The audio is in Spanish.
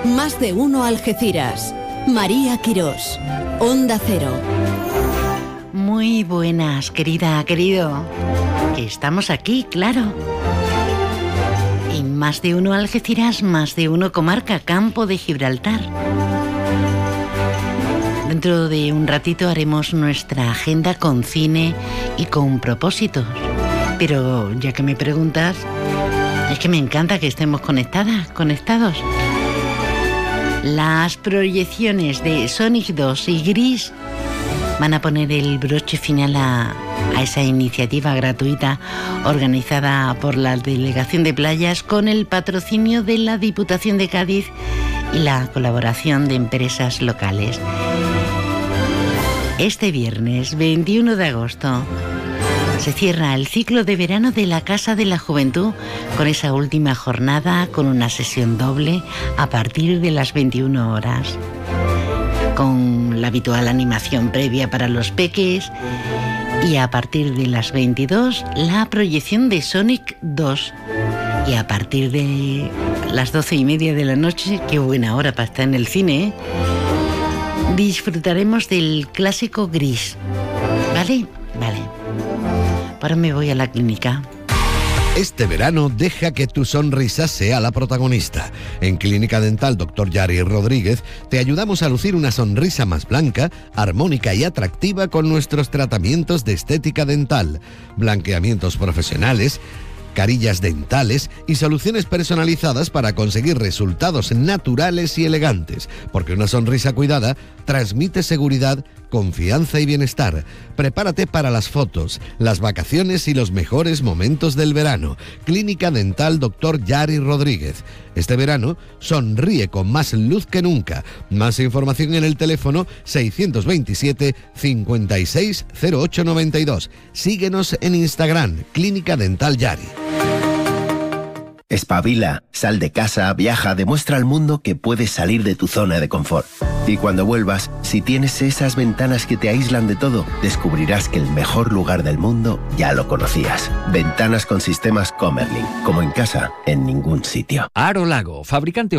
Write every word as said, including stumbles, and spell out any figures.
Más de uno Algeciras. María Quirós. Onda Cero. Muy buenas, querida, querido. Que estamos aquí, claro. En Más de uno Algeciras, Más de uno Comarca, Campo de Gibraltar. Dentro de un ratito haremos nuestra agenda con cine y con propósitos. Pero ya que me preguntas, es que me encanta que estemos conectadas, conectados. Las proyecciones de Sonic dos y Gris van a poner el broche final a, a esa iniciativa gratuita organizada por la Delegación de Playas con el patrocinio de la Diputación de Cádiz y la colaboración de empresas locales. Este viernes veintiuno de agosto se cierra el ciclo de verano de la Casa de la Juventud con esa última jornada con una sesión doble a partir de las veintiuna horas. Con la habitual animación previa para los peques y a partir de las veintidós la proyección de Sonic dos. Y a partir de las doce y media de la noche, qué buena hora para estar en el cine, ¿eh? Disfrutaremos del clásico Gris. ¿Vale? Vale. Ahora me voy a la clínica. Este verano deja que tu sonrisa sea la protagonista. En Clínica Dental doctor Yari Rodríguez te ayudamos a lucir una sonrisa más blanca, armónica y atractiva con nuestros tratamientos de estética dental, blanqueamientos profesionales, carillas dentales y soluciones personalizadas para conseguir resultados naturales y elegantes, porque una sonrisa cuidada transmite seguridad, confianza y bienestar. Prepárate para las fotos, las vacaciones y los mejores momentos del verano. Clínica Dental doctor Yari Rodríguez. Este verano sonríe con más luz que nunca. Más información en el teléfono seiscientos veintisiete cincuenta y seis cero ocho noventa y dos. Síguenos en Instagram, Clínica Dental Yari. Espabila, sal de casa, viaja, demuestra al mundo que puedes salir de tu zona de confort. Y cuando vuelvas, si tienes esas ventanas que te aíslan de todo, descubrirás que el mejor lugar del mundo ya lo conocías. Ventanas con sistemas Comerlin, como en casa, en ningún sitio. Aro Lago, fabricante